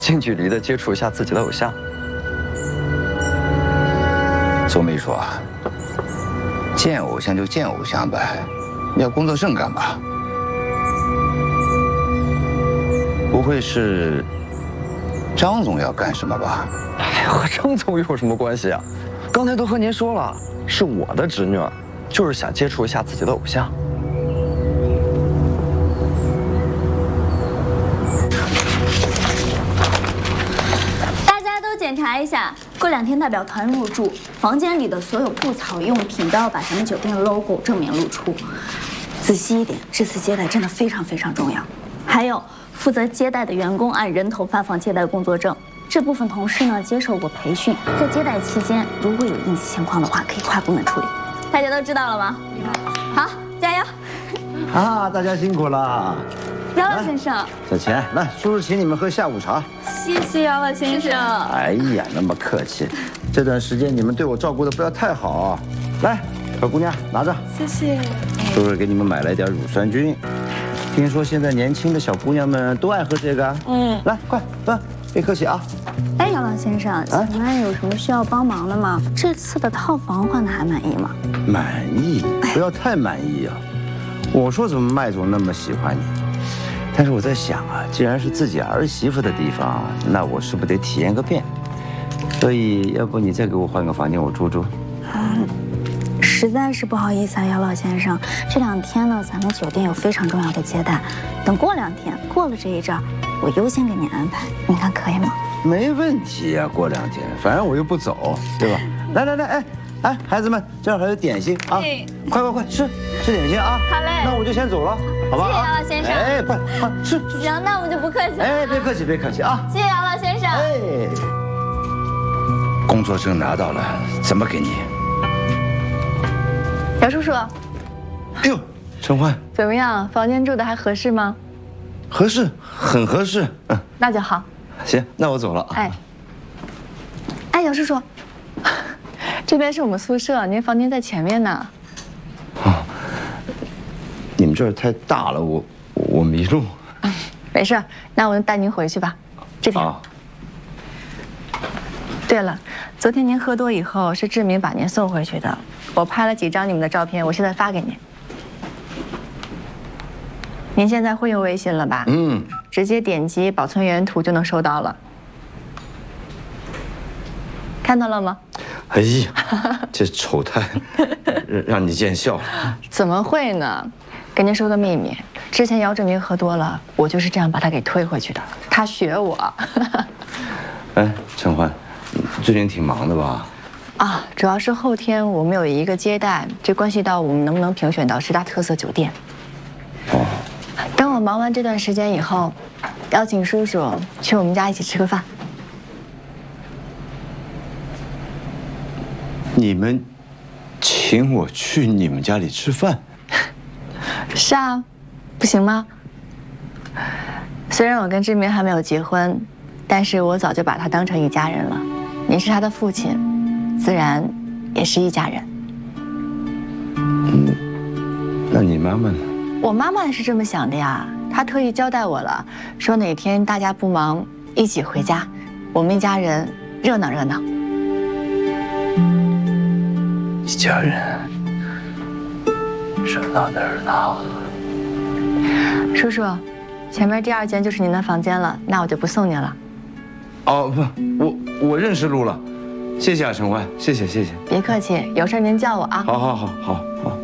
近距离的接触一下自己的偶像。 苏秘书啊，见偶像就见偶像呗，你要工作证干嘛？不会是张总要干什么吧？ 哎呀，和张总有什么关系啊？刚才都和您说了，是我的侄女，就是想接触一下自己的偶像。 检查一下，过2天代表团入住，房间里的所有布草用品都要把咱们酒店的 logo 正面露出。仔细一点，这次接待真的非常非常重要。还有，负责接待的员工按人头发放接待工作证。这部分同事呢接受过培训，在接待期间如果有应急情况的话，可以跨部门处理。大家都知道了吗？好，加油！ 啊，大家辛苦了。 姚老先生， 小钱，来，叔叔请你们喝下午茶。 谢谢姚老先生。 哎呀，那么客气。这段时间你们对我照顾的不要太好啊。来，小姑娘拿着。 谢谢。 叔叔给你们买了一点乳酸菌。听说现在年轻的小姑娘们都爱喝这个。来，快喝，别客气啊。 哎，姚老先生，请问有什么需要帮忙的吗？这次的套房换的还满意吗？ 满意，不要太满意啊。我说怎么麦总那么喜欢你？但是我在想啊，既然是自己儿媳妇的地方，那我是不是得体验个遍？所以，要不你再给我换个房间，我住住。 实在是不好意思啊，姚老先生，这2天呢，咱们酒店有非常重要的接待，等过2天过了这一阵儿，我优先给您安排，您看可以吗？ 没问题啊，过2天，反正我又不走，对吧？来，哎，孩子们，这儿还有点心啊，快吃点心啊！ 好嘞， 那我就先走了，好吧？ 谢谢姚老先生。 哎，快吃。 行，那我们就不客气了。 哎，别客气啊！ 谢谢姚老先生。 哎， 工作证拿到了，怎么给你？ 姚叔叔， 哎呦，陈欢， 怎么样？房间住的还合适吗？ 合适，很合适。 那就好。 行，那我走了。 哎，姚叔叔，这边是我们宿舍，您房间在前面呢。 哦，你们这儿太大了，我迷路。 没事，那我就带您回去吧。这边。对了，昨天您喝多以后，是志明把您送回去的。我拍了几张你们的照片，我现在发给您。您现在会用微信了吧？直接点击保存原图就能收到了。看到了吗？ 哎呀，这丑态，让你见笑了。 怎么会呢？跟您说个秘密，之前姚志明喝多了，我就是这样把他给推回去的。他学我。 哎，陈欢，最近挺忙的吧？ 啊，主要是后天我们有一个接待，这关系到我们能不能评选到10大特色酒店。等我忙完这段时间以后，邀请叔叔去我们家一起吃个饭。 你们请我去你们家里吃饭？ 是啊，不行吗？虽然我跟志明还没有结婚，但是我早就把他当成一家人了。您是他的父亲，自然也是一家人。 那你妈妈呢？ 我妈妈是这么想的呀，她特意交代我了，说哪天大家不忙，一起回家，我们一家人热闹热闹。 一家人热闹的热闹。 叔叔，前面第2间就是您的房间了，那我就不送您了。 哦不，我认识路了，谢谢啊，陈欢，谢谢。 别客气，有事您叫我啊。 好。